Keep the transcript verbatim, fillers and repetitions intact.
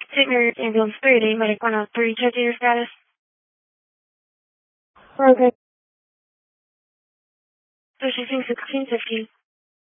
Saint Mary's Ambulance three eighty, Medic one oh three, checking your status. Okay. Pushing sixteen fifteen.